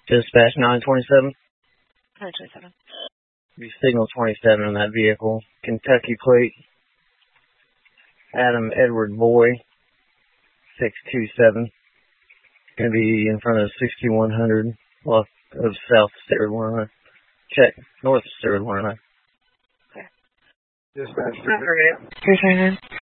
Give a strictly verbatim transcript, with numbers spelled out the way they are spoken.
Dispatch nine twenty-seven. nine twenty-seven. Be signal twenty-seven on that vehicle. Kentucky plate. Adam Edward Boy. six two seven. Gonna be in front of sixty-one hundred off of South State one oh nine. Check. North State one oh nine. Okay. Dispatch. three twenty-nine.